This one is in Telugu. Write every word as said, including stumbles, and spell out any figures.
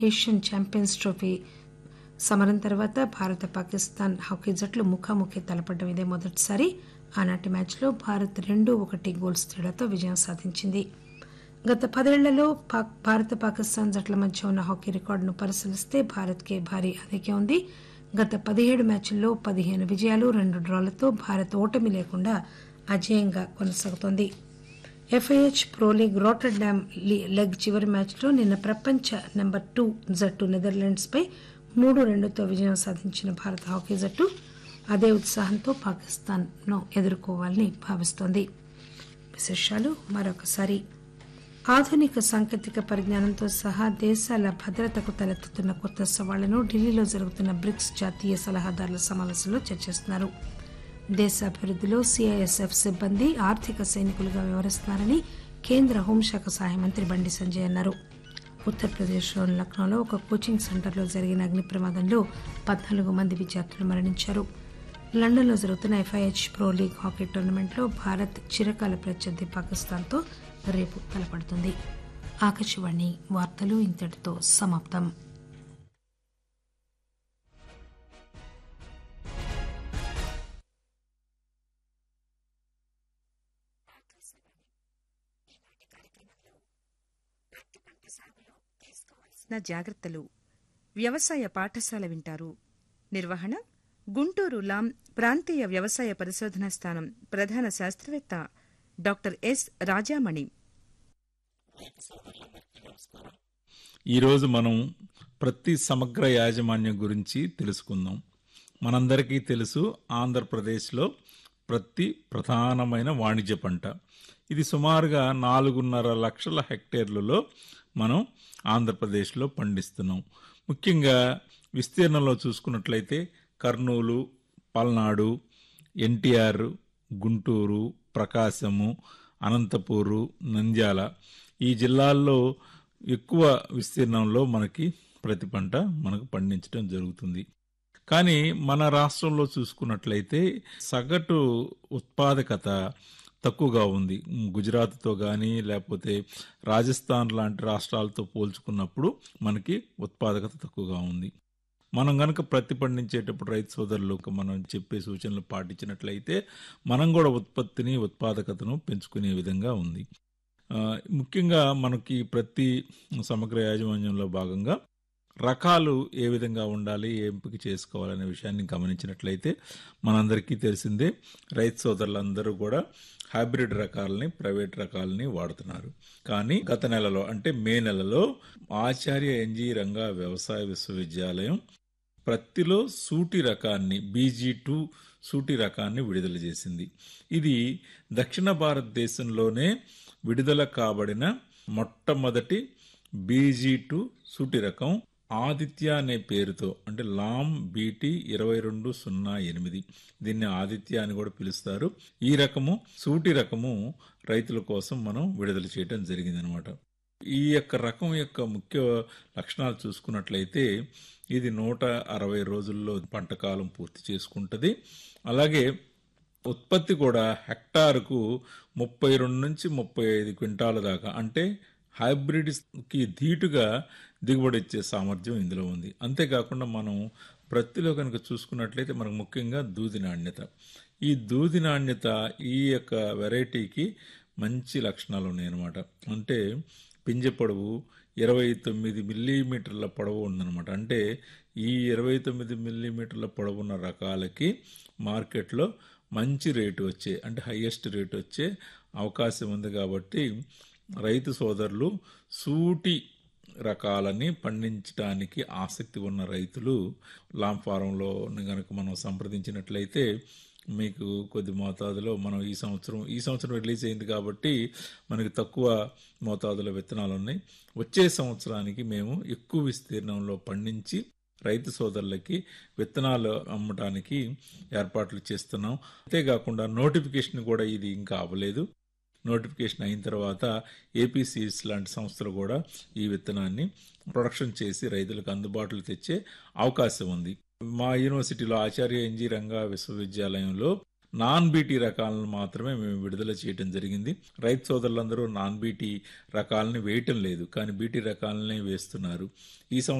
ఏషియన్ ఛాంపియన్స్ ట్రోఫీ సమరం తర్వాత భారత పాకిస్తాన్ హాకీ జట్లు ముఖాముఖి తలపడడం ఇదే మొదటిసారి. ఆనాటి మ్యాచ్లో భారత్ రెండు ఒకటి గోల్స్ తేడాతో విజయం సాధించింది. గత పదేళ్లలో పాక్ భారత పాకిస్తాన్ జట్ల మధ్య ఉన్న హాకీ రికార్డును పరిశీలిస్తే భారత్కే భారీ ఆధిక్యం ఉంది. గత పదిహేడు మ్యాచ్ల్లో పదిహేను విజయాలు, రెండు డ్రాలతో భారత్ ఓటమి లేకుండా అజేయంగా కొనసాగుతోంది. FIH pro league Rotterdam leg చివరి మ్యాచ్లో నిన్న ప్రపంచ నెంబర్ టూ జట్టు నెదర్లాండ్స్ పై మూడు రెండుతో విజయం సాధించిన భారత హాకీ జట్టు అదే ఉత్సాహంతో పాకిస్తాన్ ను ఎదుర్కోవాలని భావిస్తోంది. విశేషాలు మరొకసారి. ఆధునిక సాంకేతిక పరిజ్ఞానంతో సహా దేశాల భద్రతకు తలెత్తుతున్న కొత్త సవాళ్లను ఢిల్లీలో జరుగుతున్న బ్రిక్స్ జాతీయ సలహాదారుల సమావేశంలో చర్చిస్తున్నారు. దేశాభివృద్దిలో సీఐఎస్ఎఫ్ సిబ్బంది ఆర్థిక సైనికులుగా వ్యవహరిస్తున్నారని కేంద్ర హోంశాఖ సహాయ మంత్రి బండి సంజయ్ అన్నారు. ఉత్తరప్రదేశ్లోని లక్నోలో ఒక కోచింగ్ సెంటర్లో జరిగిన అగ్ని ప్రమాదంలో పద్నాలుగు మంది విద్యార్థులు మరణించారు. లండన్లో జరుగుతున్న ఎఫ్ఐహెచ్ ప్రో లీగ్ హాకీ టోర్నమెంట్లో భారత్ చిరకాల ప్రత్యర్థి పాకిస్తాన్తో రేపు తలపడుతుంది. ఆకాశవాణి వార్తలు ఇంతటితో సమాప్తం. జాగ్రత్తలు వ్యవసాయ పాఠశాల వింటారు. నిర్వహణ గుంటూరు లాం ప్రాంతీయ వ్యవసాయ పరిశోధనా స్థానం ప్రధాన శాస్త్రవేత్త డాక్టర్ ఎస్ రాజామణి. ఈరోజు మనం ప్రతి సమగ్ర యాజమాన్యం గురించి తెలుసుకుందాం. మనందరికీ తెలుసు, ఆంధ్రప్రదేశ్లో ప్రతి ప్రధానమైన వాణిజ్య పంట. ఇది సుమారుగా నాలుగున్నర లక్షల హెక్టేర్లలో మనం ఆంధ్రప్రదేశ్లో పండిస్తున్నాం. ముఖ్యంగా విస్తీర్ణంలో చూసుకున్నట్లయితే కర్నూలు, పల్నాడు, ఎన్టీఆర్, గుంటూరు, ప్రకాశము, అనంతపూరు, నంద్యాల ఈ జిల్లాల్లో ఎక్కువ విస్తీర్ణంలో మనకి ప్రతి పంట మనకు పండించడం జరుగుతుంది. కానీ మన రాష్ట్రంలో చూసుకున్నట్లయితే సగటు ఉత్పాదకత తక్కువగా ఉంది. గుజరాత్తో కానీ లేకపోతే రాజస్థాన్ లాంటి రాష్ట్రాలతో పోల్చుకున్నప్పుడు మనకి ఉత్పాదకత తక్కువగా ఉంది. మనం కనుక ప్రతి పండించేటప్పుడు రైతు సోదరులకు మనం చెప్పే సూచనలు పాటించినట్లయితే మనం కూడా ఉత్పత్తిని ఉత్పాదకతను పెంచుకునే విధంగా ఉంది. ముఖ్యంగా మనకి ప్రతి సమగ్ర యాజమాన్యంలో భాగంగా రకాలు ఏ విధంగా ఉండాలి, ఎంపిక చేసుకోవాలనే విషయాన్ని గమనించినట్లయితే మనందరికీ తెలిసిందే, రైతు సోదరులందరూ కూడా హైబ్రిడ్ రకాలని, ప్రైవేట్ రకాలని వాడుతున్నారు. కానీ గత నెలలో అంటే మే నెలలో ఆచార్య ఎన్జీ రంగా వ్యవసాయ విశ్వవిద్యాలయం ప్రత్తిలో సూటి రకాన్ని బీజీ టూ సూటి రకాన్ని విడుదల చేసింది. ఇది దక్షిణ భారతదేశంలోనే విడుదల కాబడిన మొట్టమొదటి బీజీ టూ సూటి రకం. ఆదిత్య అనే పేరుతో, అంటే లామ్ బీటీ ఇరవై రెండు సున్నా ఎనిమిది, దీన్ని ఆదిత్య అని కూడా పిలుస్తారు. ఈ రకము సూటి రకము రైతుల కోసం మనం విడుదల చేయడం జరిగిందనమాట. ఈ యొక్క రకం యొక్క ముఖ్య లక్షణాలు చూసుకున్నట్లయితే ఇది నూట అరవై రోజుల్లో పంట కాలం పూర్తి చేసుకుంటుంది. అలాగే ఉత్పత్తి కూడా హెక్టారుకు ముప్పై రెండు నుంచి ముప్పై ఐదు క్వింటాల దాకా, అంటే హైబ్రిడ్కి ధీటుగా దిగుబడి ఇచ్చే సామర్థ్యం ఇందులో ఉంది. అంతేకాకుండా మనం ప్రత్తిలో కనుక చూసుకున్నట్లయితే మనకు ముఖ్యంగా దూది నాణ్యత. ఈ దూది నాణ్యత ఈ యొక్క వెరైటీకి మంచి లక్షణాలు ఉన్నాయన్నమాట. అంటే పింజ పొడవు ఇరవై తొమ్మిది మిల్లీమీటర్ల పొడవు ఉందన్నమాట. అంటే ఈ ఇరవై తొమ్మిది మిల్లీమీటర్ల పొడవున్న రకాలకి మార్కెట్లో మంచి రేటు వచ్చే, అంటే హైయెస్ట్ రేటు వచ్చే అవకాశం ఉంది. కాబట్టి రైతు సోదరులు సూటి రకాలని పండించడానికి ఆసక్తి ఉన్న రైతులు లాం ఫారంలో కనుక మనం సంప్రదించినట్లయితే మీకు కొద్ది మోతాదులో మనం ఈ సంవత్సరం ఈ సంవత్సరం రిలీజ్ అయింది కాబట్టి మనకి తక్కువ మోతాదులో విత్తనాలు ఉన్నాయి. వచ్చే సంవత్సరానికి మేము ఎక్కువ విస్తీర్ణంలో పండించి రైతు సోదరులకి విత్తనాలు అమ్మటానికి ఏర్పాట్లు చేస్తున్నాం. అంతేకాకుండా నోటిఫికేషన్ కూడా ఇది ఇంకా అవ్వలేదు. నోటిఫికేషన్ అయిన తర్వాత ఏపీ సీడ్స్ లాంటి సంస్థలు కూడా ఈ విత్తనాన్ని ప్రొడక్షన్ చేసి రైతులకు అందుబాటులో తెచ్చే అవకాశం ఉంది. మా యూనివర్సిటీలో ఆచార్య ఎన్జీ రంగా విశ్వవిద్యాలయంలో నాన్ బీటీ రకాలను మాత్రమే మేము విడుదల చేయడం జరిగింది. రైతు సోదరులందరూ నాన్ బీటీ రకాలని వేయటం లేదు, కానీ బీటీ రకాలనే వేస్తున్నారు. ఈ